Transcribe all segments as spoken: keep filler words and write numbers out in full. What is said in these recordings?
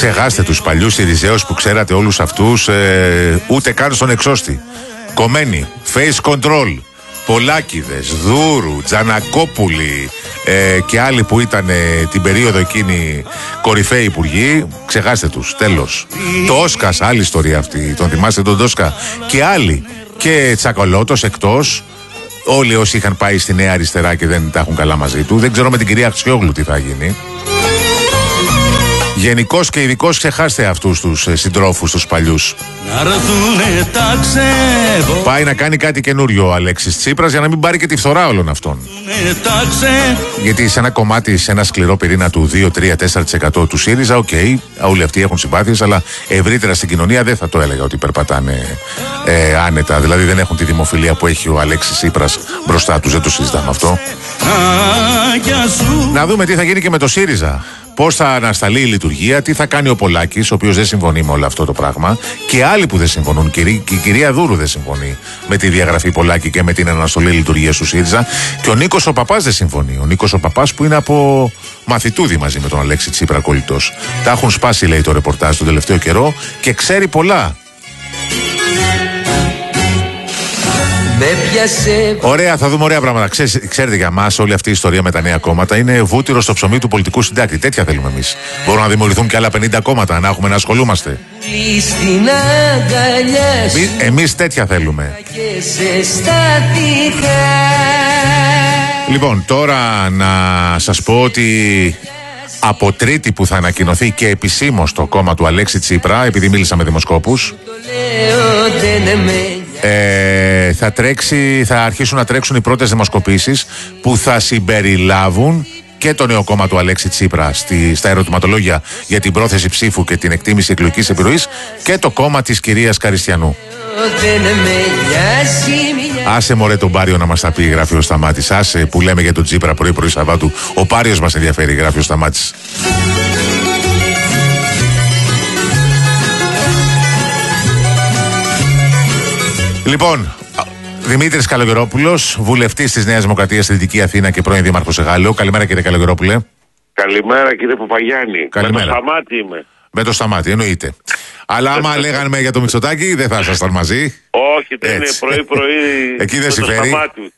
Ξεχάστε τους παλιούς Συριζέους που ξέρατε όλους αυτούς, ε, ούτε καν στον εξώστη. Κομμένοι, face control, Πολάκηδες, Δούρου, Τζανακόπουλοι ε, και άλλοι που ήταν ε, την περίοδο εκείνη κορυφαίοι υπουργοί. Ξεχάστε τους, τέλος. Τόσκας, άλλη ιστορία αυτή, τον θυμάστε τον Τόσκα? Και άλλοι. Και Τσακολώτος εκτός. Όλοι όσοι είχαν πάει στη Νέα Αριστερά και δεν τα έχουν καλά μαζί του. Δεν ξέρω με την κυρία Αξιόγλου τι θα γίνει. Γενικώς και ειδικώς ξεχάστε αυτούς τους ε, συντρόφους τους παλιούς. Πάει να κάνει κάτι καινούριο ο Αλέξης Τσίπρας για να μην πάρει και τη φθορά όλων αυτών. Γιατί σε ένα κομμάτι, σε ένα σκληρό πυρήνα του δύο, τρία, τέσσερα τοις εκατό του ΣΥΡΙΖΑ, οκ, okay, όλοι αυτοί έχουν συμπάθειες, αλλά ευρύτερα στην κοινωνία δεν θα το έλεγα ότι περπατάνε ε, άνετα. Δηλαδή δεν έχουν τη δημοφιλία που έχει ο Αλέξης Τσίπρας μπροστά τους, δεν το συζητάμε αυτό. Να δούμε τι θα γίνει και με το ΣΥΡΙΖΑ. Πώς θα ανασταλεί η λειτουργία, τι θα κάνει ο Πολάκης, ο οποίος δεν συμφωνεί με όλο αυτό το πράγμα, και άλλοι που δεν συμφωνούν. Και η κυρία Δούρου δεν συμφωνεί με τη διαγραφή Πολάκη και με την αναστολή λειτουργίας του ΣΥΡΙΖΑ. Και ο Νίκος ο Παπάς δεν συμφωνεί. Ο Νίκος ο Παπάς που είναι από μαθητούδι μαζί με τον Αλέξη Τσίπρα κολλητός. Τα έχουν σπάσει, λέει, το ρεπορτάζ τον τελευταίο καιρό και ξέρει πολλά. Ωραία, θα δούμε ωραία πράγματα. Ξέρετε, ξέρετε για μας όλη αυτή η ιστορία με τα νέα κόμματα είναι βούτυρο στο ψωμί του πολιτικού συντάκτη. Τέτοια θέλουμε εμείς. Μπορούν να δημιουργηθούν και άλλα πενήντα κόμματα, να έχουμε να ασχολούμαστε. Εμείς τέτοια θέλουμε. Λοιπόν, τώρα να σας πω ότι από Τρίτη που θα ανακοινωθεί και επισήμως το κόμμα του Αλέξη Τσίπρα, επειδή μίλησα με δημοσκόπους, ε, θα, τρέξει, θα αρχίσουν να τρέξουν οι πρώτες δημοσκοπήσεις που θα συμπεριλάβουν και το νέο κόμμα του Αλέξη Τσίπρα στη, στα ερωτηματολόγια για την πρόθεση ψήφου και την εκτίμηση εκλογικής επιρροής και το κόμμα της κυρίας Καριστιανού. Άσε μωρέ τον Πάριο να μας τα πει, γράφει ο Σταμάτης. Άσε που λέμε για τον Τσίπρα πρωί πρωί Σαββάτου. Ο Πάριος μας ενδιαφέρει, γράφει ο Σταμάτης. Λοιπόν, Δημήτρης Καλογερόπουλος, βουλευτής της Νέας Δημοκρατίας στη Δυτική Αθήνα και πρώην δήμαρχος Εγάλεο. Καλημέρα, κύριε Καλογερόπουλε. Καλημέρα, κύριε Παπαγιάννη. Καλημέρα. Με το Σταμάτη είμαι. Με το Σταμάτη, εννοείται. Αλλά άμα λέγανε για το Μητσοτάκη, δεν θα ήσασταν μαζί. Όχι, δεν είναι πρωί-πρωί. Εκεί δεν συμφέρει.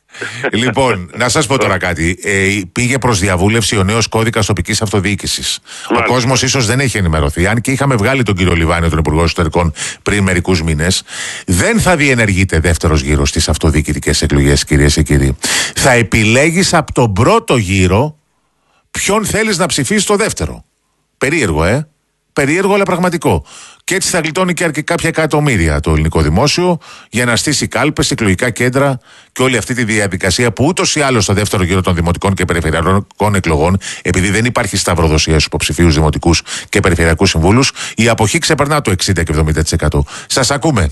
Λοιπόν, να σας πω τώρα κάτι. Ε, πήγε προς διαβούλευση ο νέος κώδικας τοπικής αυτοδιοίκησης. Ο κόσμος ίσως δεν έχει ενημερωθεί. Αν και είχαμε βγάλει τον κύριο Λιβάνιο, τον Υπουργό Εσωτερικών, πριν μερικούς μήνες, δεν θα διενεργείται δεύτερος γύρος στις αυτοδιοικητικές εκλογές, κυρίες και κύριοι. Θα επιλέγεις από τον πρώτο γύρο ποιον θέλεις να ψηφίσεις στο δεύτερο. Περίεργο, ε. Περίεργο, αλλά πραγματικό. Και έτσι θα γλιτώνει και κάποια εκατομμύρια το ελληνικό δημόσιο για να στήσει κάλπες, εκλογικά κέντρα και όλη αυτή τη διαδικασία που ούτως ή άλλως στο δεύτερο γύρο των δημοτικών και περιφερειακών εκλογών, επειδή δεν υπάρχει σταυροδοσία στους υποψηφίους δημοτικούς και περιφερειακούς συμβούλους, η αποχή ξεπερνά το εξήντα και εβδομήντα τοις εκατό. Σας ακούμε.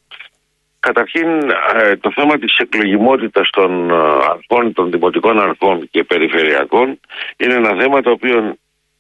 Καταρχήν, το θέμα της εκλογιμότητας των αρχών, των δημοτικών αρχών και περιφερειακών είναι ένα θέμα το οποίο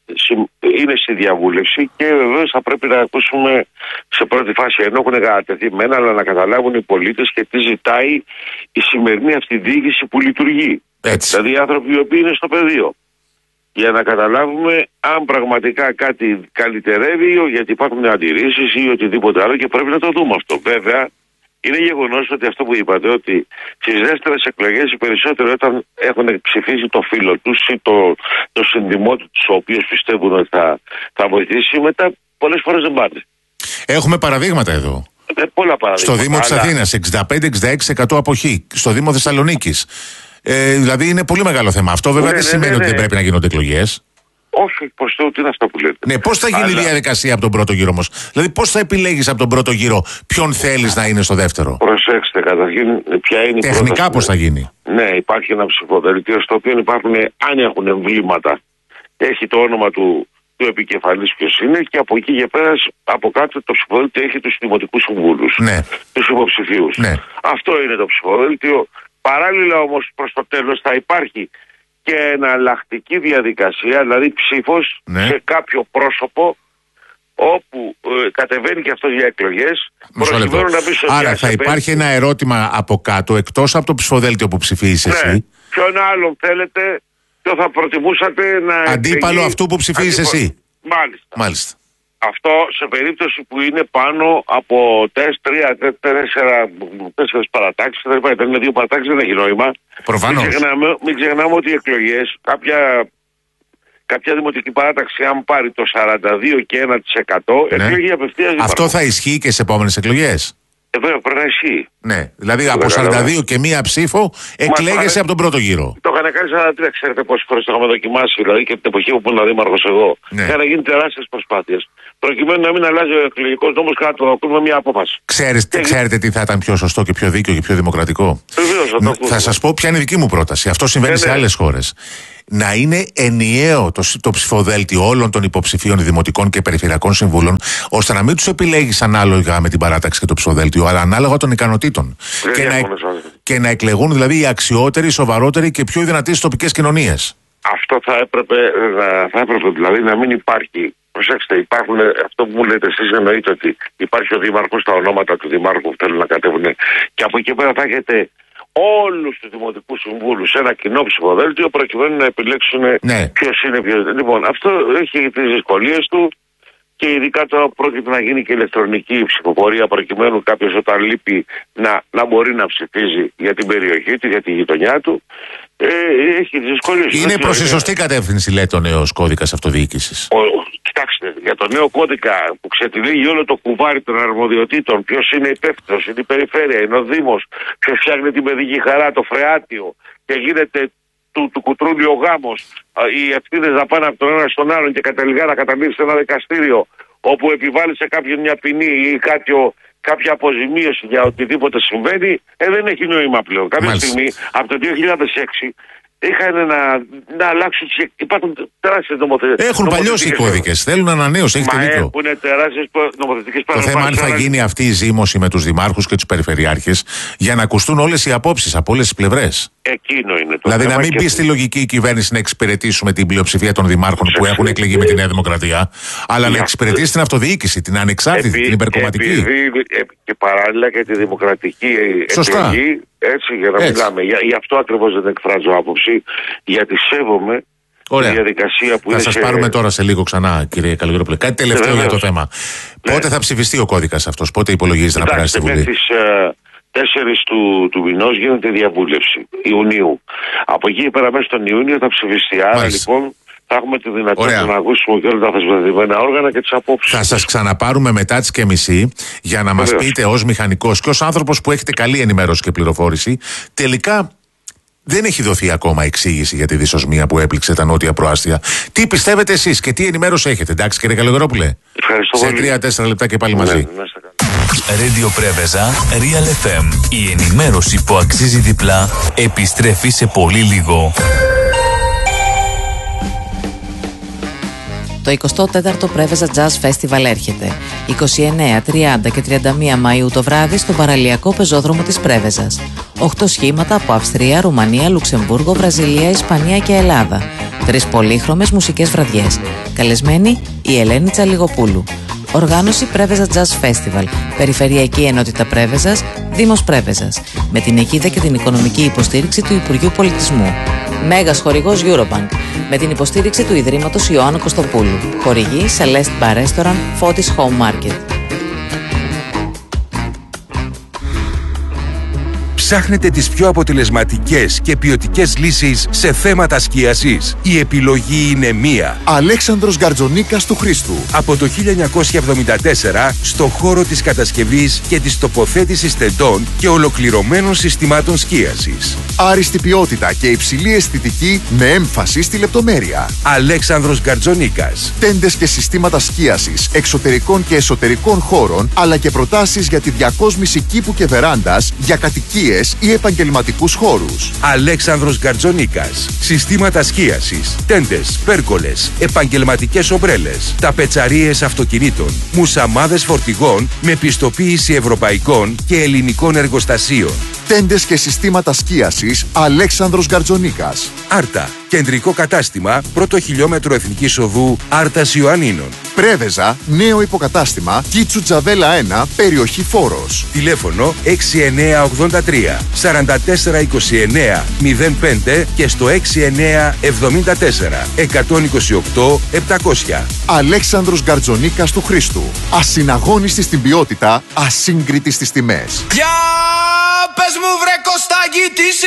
είναι στη διαβούλευση και βεβαίως θα πρέπει να ακούσουμε σε πρώτη φάση, ενώ έχουν κατατεθεί μένα, αλλά να καταλάβουν οι πολίτες και τι ζητάει η σημερινή αυτή διοίκηση που λειτουργεί. Έτσι. Δηλαδή οι άνθρωποι οι οποίοι είναι στο πεδίο. Για να καταλάβουμε αν πραγματικά κάτι καλυτερεύει, γιατί υπάρχουν αντιρρήσεις ή οτιδήποτε άλλο και πρέπει να το δούμε αυτό. Βέβαια, είναι γεγονός ότι αυτό που είπατε, ότι στις δεύτερες εκλογές οι περισσότεροι όταν έχουν ψηφίσει το φίλο τους ή το, το συνδημό τους, ο οποίος πιστεύουν ότι θα, θα βοηθήσει, μετά πολλές φορές δεν πάνε. Έχουμε παραδείγματα εδώ. Ε, πολλά παραδείγματα. Στο Δήμο της αλλά... Αθήνας, εξήντα πέντε με εξήντα έξι τοις εκατό αποχή. Στο Δήμο Θεσσαλονίκης. Ε, δηλαδή είναι πολύ μεγάλο θέμα. Αυτό βέβαια ναι, δεν ναι, σημαίνει ναι, ναι. ότι δεν πρέπει να γίνονται εκλογές. Όχι, προς το, τι είναι αυτό που λέτε. Ναι, πώς θα γίνει αλλά... η διαδικασία από τον πρώτο γύρο όμως? Δηλαδή, πώς θα επιλέγεις από τον πρώτο γύρο ποιον θέλεις να είναι στο δεύτερο? Προσέξτε, καταρχήν, ποια είναι η τεχνικά πώς θα γίνει? Ναι, υπάρχει ένα ψηφοδελτίο στο οποίο υπάρχουν, αν έχουν εμβλήματα, έχει το όνομα του, του επικεφαλής ποιος είναι και από εκεί και πέρα, από κάτω το ψηφοδέλτιο έχει τους δημοτικούς συμβούλους, ναι. τους υποψηφίους. Ναι. Αυτό είναι το ψηφοδέλτιο. Παράλληλα όμως προς το τέλος θα υπάρχει και εναλλακτική διαδικασία, δηλαδή ψήφος ναι. σε κάποιο πρόσωπο όπου ε, κατεβαίνει και αυτό για εκλογές. Προκειμένου να πει άρα θα υπάρχει ένα ερώτημα από κάτω, εκτός από το ψηφοδέλτιο που ψηφίζεις ναι. εσύ. Ποιον άλλον θέλετε, ποιο θα προτιμούσατε να... Αντίπαλο εκλεγεί... αυτού που ψηφίζεις Αντίπα... εσύ. Μάλιστα. Μάλιστα. Αυτό σε περίπτωση που είναι πάνω από τρία, τέσσερα, τέσσερις παρατάξεις, δεν είναι δύο παρατάξεις, δεν έχει νόημα. Προφανώς. Μην ξεχνάμε, μην ξεχνάμε ότι οι εκλογές, κάποια, κάποια δημοτική παράταξη, αν πάρει το σαράντα δύο και ένα τοις εκατό, ναι, εκλέγει απευθείας. Αυτό θα ισχύει και σε επόμενες εκλογές. Ε, βέβαια, πρέπει να ισχύει. Ναι, δηλαδή από σαράντα δύο και μία ψήφο εκλέγεσαι από τον πρώτο γύρο. Το είχαν κάνει σαράντα τρία, ξέρετε πόσες φορές το είχαμε δοκιμάσει, δηλαδή και την εποχή που ήμουν δήμαρχος εγώ. Ναι. Είχαν γίνει τεράστιες προσπάθειες. Προκειμένου να μην αλλάζει ο εκλογικός νόμος κατά το ακούμε μια απόφαση. Ξέρεις, και... Ξέρετε τι θα ήταν πιο σωστό και πιο δίκαιο και πιο δημοκρατικό. Βεβαίως, θα το ακούμε. Θα σας πω ποια είναι η δική μου πρόταση. Αυτό συμβαίνει ε, σε ναι. άλλες χώρες. Να είναι ενιαίο το, το ψηφοδέλτιο όλων των υποψηφίων δημοτικών και περιφερειακών συμβούλων, ώστε να μην τους επιλέγεις ανάλογα με την παράταξη και το ψηφοδέλτιο, αλλά ανάλογα των ικανοτήτων. Και να, και να εκλεγούν δηλαδή οι αξιότεροι, οι σοβαρότεροι και πιο δυνατοί στις τοπικές κοινωνίες. Αυτό θα έπρεπε, θα έπρεπε δηλαδή να μην υπάρχει. Προσέξτε, υπάρχουν, αυτό που μου λέτε εσείς εννοείται ότι υπάρχει ο δήμαρχος, τα ονόματα του δημάρχου που θέλουν να κατέβουν, και από εκεί πέρα θα έχετε όλους τους δημοτικούς συμβούλους σε ένα κοινό ψηφοδέλτιο προκειμένου να επιλέξουν ναι. ποιος είναι ποιος. Λοιπόν, αυτό έχει τις δυσκολίες του και ειδικά τώρα πρόκειται να γίνει και ηλεκτρονική ψηφοφορία προκειμένου κάποιος όταν λείπει να, να μπορεί να ψηφίζει για την περιοχή του, για τη γειτονιά του. Ε, έχει τις δυσκολίες. Είναι προς τη σωστή κατεύθυνση, λέει, το νέος κώδικας αυτοδιοίκησης. Κοιτάξτε, για το νέο κώδικα που ξετυλίγει όλο το κουβάρι των αρμοδιοτήτων, ποιος είναι υπεύθυνος, είναι η περιφέρεια, είναι ο Δήμος, ποιος φτιάχνει την παιδική χαρά, το φρεάτιο και γίνεται του, του κουτρούλι ο γάμος, οι ευθύνες να πάνε από τον ένα στον άλλον και καταληγά να καταλήξει σε ένα δικαστήριο όπου επιβάλλει σε κάποιον μια ποινή ή κάποιο, κάποια αποζημίωση για οτιδήποτε συμβαίνει, ε, δεν έχει νόημα πλέον. Κάποια Μάλιστα. στιγμή, από το δύο χιλιάδες έξι, είχαν να, να αλλάξουν. Υπάρχουν τεράστιες νομοθετικές. Έχουν παλιώσει οι κώδικες. Θέλουν ανανέωση. Έχετε δίκιο. Έχουν τεράστιες νομοθετικές παρεμβάσεις. Το θέμα είναι αν θα γίνει αυτή η ζήμωση με τους δημάρχους και τους περιφερειάρχες για να ακουστούν όλες οι απόψεις από όλες τις πλευρές. Εκείνο είναι το δηλαδή θέμα. Να μην μπει στη λογική κυβέρνηση να εξυπηρετήσουμε την πλειοψηφία των δημάρχων που έχουν εκλεγεί με τη Νέα Δημοκρατία, αλλά να εξυπηρετήσει την αυτοδιοίκηση, την ανεξάρτητη, Επί, την υπερκομματική. Επειδή, και παράλληλα και τη δημοκρατική Σωστά. εκλογή. Έτσι, για να έτσι. μιλάμε. Για, γι' αυτό ακριβώς δεν εκφράζω άποψη, γιατί σέβομαι Ωραία. τη διαδικασία που θα είναι. Θα σας σε... πάρουμε τώρα σε λίγο ξανά, κύριε Καλλιγερόπουλε. Κάτι τελευταίο για το θέμα. Ναι. Πότε θα ψηφιστεί ο κώδικας αυτός, πότε υπολογίζεται να περάσει στη Βουλή? Μέχρι τις τέσσερις του, του μηνός γίνεται διαβούλευση Ιουνίου. Από εκεί πέρα μέσα στον Ιούνιο θα ψηφιστεί. Άρα Μάλιστα. λοιπόν θα έχουμε τη δυνατότητα Ωραία. να ακούσουμε και όλα τα θεσμοθετημένα όργανα και τις απόψεις. Θα σας ξαναπάρουμε μετά τις και μισή για να μας Βεβαίως. πείτε ως μηχανικός και ως άνθρωπος που έχετε καλή ενημέρωση και πληροφόρηση, τελικά δεν έχει δοθεί ακόμα εξήγηση για τη δυσοσμία που έπληξε τα νότια προάστια. Τι πιστεύετε εσείς και τι ενημέρωση έχετε, εντάξει κύριε Καλλιγερόπουλε? Ευχαριστώ σε πολύ. τρία τέσσερα λεπτά και πάλι μαζί. Ναι, Radio Πρέβεζα, Real εφ εμ. Η ενημέρωση που αξίζει διπλά επιστρέφει σε πολύ λίγο. Το εικοστό τέταρτο Πρέβεζα Jazz Festival έρχεται. είκοσι εννέα, τριάντα και τριάντα μία Μαΐου το βράδυ στο παραλιακό πεζόδρομο της Πρέβεζας. Οχτώ σχήματα από Αυστρία, Ρουμανία, Λουξεμβούργο, Βραζιλία, Ισπανία και Ελλάδα. Τρεις πολύχρωμες μουσικές βραδιές. Καλεσμένη η Ελένη Τσαλιγοπούλου. Οργάνωση Πρέβεζα Jazz Festival. Περιφερειακή Ενότητα Πρέβεζας, Δήμος Πρέβεζας. Με την αιγίδα και την οικονομική υποστήριξη του Υπουργείου Πολιτισμού. Μέγας χορηγός Eurobank. Με την υποστήριξη του Ιδρύματος Ιωάννου Κωστοπούλου. Χορηγή Celeste Bar Restaurant, Fotis Home Market. Ψάχνετε τις πιο αποτελεσματικές και ποιοτικές λύσεις σε θέματα σκίασης? Η επιλογή είναι μία. Αλέξανδρος Γκαρτζονίκας του Χρήστου. Από το χίλια εννιακόσια εβδομήντα τέσσερα στο χώρο της κατασκευής και της τοποθέτησης τεντών και ολοκληρωμένων συστημάτων σκίασης. Άριστη ποιότητα και υψηλή αισθητική με έμφαση στη λεπτομέρεια. Αλέξανδρος Γκαρτζονίκας. Τέντες και συστήματα σκίασης εξωτερικών και εσωτερικών χώρων, αλλά και προτάσεις για τη διακόσμηση κήπου και βεράντας για κατοικίες ή επαγγελματικούς χώρους. Αλέξανδρος Γκαρτζονίκας. Συστήματα σκίασης, τέντες, πέρκολες, επαγγελματικές ομπρέλες, ταπετσαρίες αυτοκινήτων, μουσαμάδες φορτηγών με πιστοποίηση ευρωπαϊκών και ελληνικών εργοστασίων. Τέντες και συστήματα σκίασης Αλέξανδρος Γκαρτζονίκας. Άρτα. Κεντρικό κατάστημα, πρώτο χιλιόμετρο Εθνικής Οδού Άρτας Ιωαννίνων. Πρέβεζα, νέο υποκατάστημα, Κίτσου Τζαβέλα ένα, περιοχή Φόρος. Τηλέφωνο έξι εννιά ογδόντα τρία σαράντα τέσσερα είκοσι εννιά μηδέν πέντε και στο έξι εννιά εβδομήντα τέσσερα εκατόν είκοσι οκτώ επτακόσια. Αλέξανδρος Γκαρτζονίκας του Χρήστου. Ασυναγώνιστη στην ποιότητα, ασύγκριτη στις τιμές. Για πες μου βρε Κωστάκη, τι